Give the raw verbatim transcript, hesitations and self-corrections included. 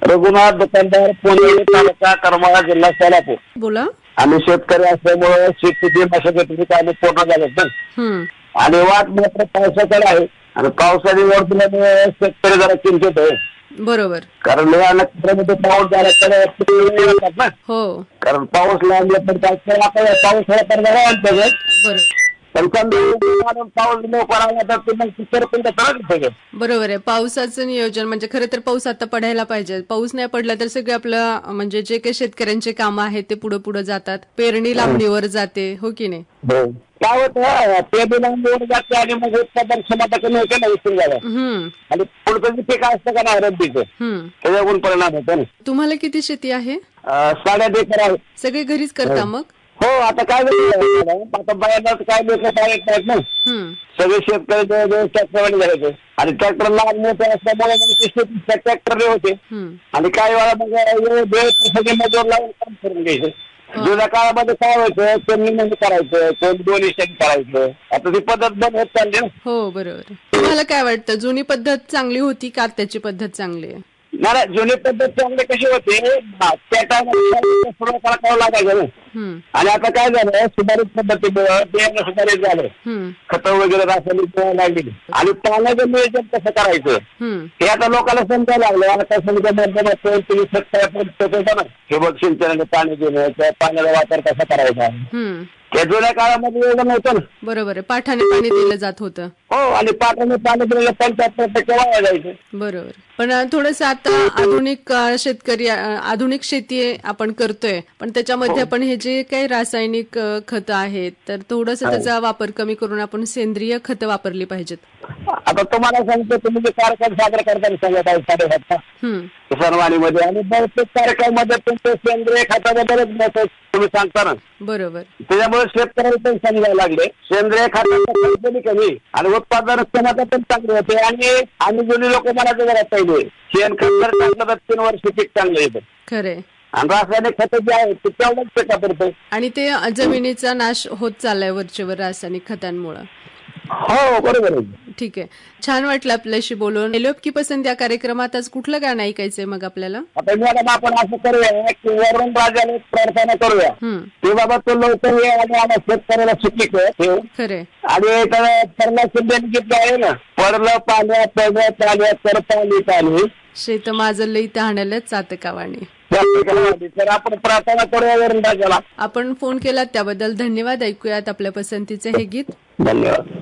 रघुनाथ दुकानदार, पुणे तालुका करमाळा, जिल्हा सोलापूर. बोला. आम्ही शेतकरी असल्यामुळे शेतीची मशागतीची कामे पूर्ण झालेत ना. हम्म. आणि वाट मात्र पावसाकडे आहे आणि पावसाने वर दिल्यामुळे शेतकरी जरा चिंतित आहे. बरोबर. कारण या नक्षत्रामध्ये पाऊस झाल्याकडे येतात ना. हो. कारण पाऊस लागला तर पावसाळा करणार आहे त्याच्यात. बरोबर. पण पाऊस लवकर आला तर तुम्ही पण सगळं. बरोबर आहे. पावसाचं नियोजन म्हणजे खरं तर पाऊस आता पडायला पाहिजे. पाऊस नाही पडला तर सगळे आपलं म्हणजे जे काही शेतकऱ्यांचे काम आहेत ते पुढे पुढे जातात. पेरणी लांबणीवर जाते. हो की नाही? काय होतं पेरणी लांबणीवर जाते आणि मग उत्पादन क्षमता कमी होते ना विसरून झालं. आणि पुढचं जे पीक असतं का ना रब्बीचं त्याच्यावरून परिणाम होतो ना. तुम्हाला किती शेती आहे? साडे एकर आहे. सगळे घरीच करता मग? हो. आता काय आता बाहेर काय लोक येत नाहीत ना. सगळे शेतकरी ट्रॅक्टर झाले आणि ट्रॅक्टर लहान मोठे असल्यामुळे ट्रॅक्टर होते आणि काही वेळा मग सगळे मजूर लावून काम करून घ्यायचं. जुन्या काळामध्ये काय व्हायचं त्यांनी म्हणजे करायचं कोण दोन इष्टांनी करायचं. आता ती पद्धत बंद होत चालली ना. हो बरोबर. तुम्हाला काय वाटतं जुनी पद्धत चांगली होती का आत्ताची पद्धत चांगली आहे? नाही, जुनी पद्धत चांगली कशी होती त्या टायमाला करावं लागायचं ना. आणि आता काय झालं सुधारित पद्धतीमुळे बियाणं सुधारित झालं. खतं वगैरे रासायनिक लागली आणि पाण्याचं नियोजन कसं करायचं हे आता लोकांना समजायला लागलं. आता समजा माध्यमातून तुम्ही सत्ता ना ठिबक सिंचनाने पाणी देण्याचं पाण्याचा वापर कसा करायचा हे जुन्या काळामध्ये एवढं नव्हतं ना. बरोबर आहे. पाठाने पाणी दिलं जात होतं. हो. आणि पाठाने पाणी दिलेलं पंच्याहत्तर टक्के वाया जायचं. बरोबर. पण थोडस आता आधुनिक शेतकरी आधुनिक शेती आपण करतोय पण त्याच्यामध्ये आपण हे जे काही रासायनिक खत आहेत तर थोडस त्याचा वापर कमी करून आपण सेंद्रिय खत वापरली पाहिजेत. आता तुम्हाला सांगतो तुम्ही जे कार्यक्रम साजरा करताना सांगत आहे साडेसातचा किसानवाणीमध्ये आणि बहुतेक कार्यक्रमामध्ये तुमच्या सेंद्रिय खताबद्दलच तुम्ही सांगता ना. बरोबर. त्याच्यामुळे शेतकऱ्याला पण समजायला लागले सेंद्रिय खताचा खर्च कमी आणि उत्पादन क्षमता पण चांगली होते. आणि आम्ही जुनी लोक म्हणायचं जरा पहिले शेणखत जर टाकलं तर तीन वर्ष पीक चांगलं येतं. खरे. आणि रासायनिक खत जे आहे ते तेवढंच पिका पडतं आणि ते जमिनीचा नाश होत चाललाय वरचेवर रासायनिक खतांमुळे. हो बरोबर आहे. ठीक आहे. छान वाटलं आपल्याशी बोलून. एलोप की पसंत या कार्यक्रमात आज कुठलं गाणं ऐकायचंय मग आपल्याला? आता मॅडम आपण असं करूया की वरून राजाला प्रार्थना करूया की बाबा तो लवकर ये आणि आम्हाला शेतकऱ्याला सुखी ठेव. खरे. आणि त्याला सिद्धन गीत आहे ना पडलं पाण्यात पडलं पाण्यात तर पाणी पाणी शेत माझं लई तहाण्याला चातकावाणी. तर आपण प्रार्थना करूया वरून राजाला. आपण फोन केला त्याबद्दल धन्यवाद. ऐकूयात आपल्या पसंतीचे हे गीत. धन्यवाद.